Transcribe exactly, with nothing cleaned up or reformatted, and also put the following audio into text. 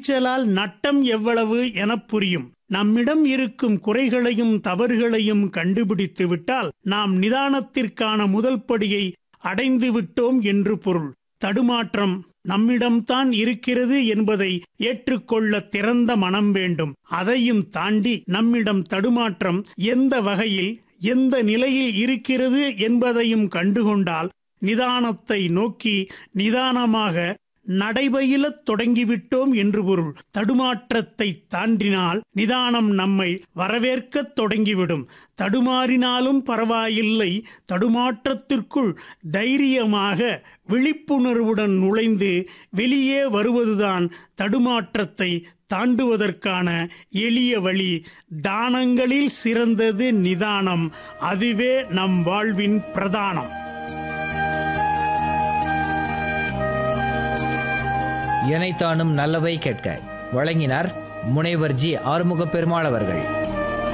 துணிச்சலால் நட்டம் எவ்வளவு எனப் புரியும். நம்மிடம் இருக்கும் குறைகளையும் தவறுகளையும் கண்டுபிடித்து விட்டால் நாம் நிதானத்திற்கான முதல் படியை அடைந்து விட்டோம் என்று பொருள். தடுமாற்றம் நம்மிடம்தான் இருக்கிறது என்பதை ஏற்றுக்கொள்ள திறந்த மனம் வேண்டும். அதையும் தாண்டி நம்மிடம் தடுமாற்றம் எந்த வகையில் எந்த நிலையில் இருக்கிறது என்பதையும் கண்டுகொண்டால் நிதானத்தை நோக்கி நிதானமாக நடைபயிலத் தொடங்கிவிட்டோம் என்று பொருள். தடுமாற்றத்தை தாண்டினால் நிதானம் நம்மை வரவேற்கத் தொடங்கிவிடும். தடுமாறினாலும் பரவாயில்லை, தடுமாற்றத்திற்குள் தைரியமாக விழிப்புணர்வுடன் நுழைந்து வெளியே வருவதுதான் தடுமாற்றத்தை தாண்டுவதற்கான எளிய வழி. தானங்களில் சிறந்தது நிதானம். அதுவே நம் வாழ்வின் பிரதானம். இணைத்தானும் நல்லவை கேட்க வழங்கினார் முனைவர் ஜி ஆறுமுக பெருமாள் அவர்கள்.